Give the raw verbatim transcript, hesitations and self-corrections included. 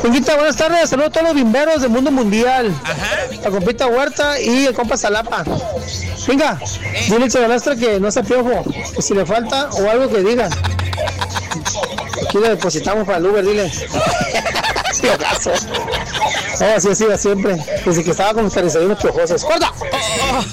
Pinguita, buenas tardes, saludos a todos los bimberos del mundo mundial. Ajá. La compita Huerta y el compa Salapa. Venga, eh. dile al Chabalastra que no se piojo, que si le falta o algo que diga. Aquí le depositamos para el Uber, dile. Piojazo. No, así ha sido siempre, desde que estaba con mis desayunos piojosos. ¡Corta!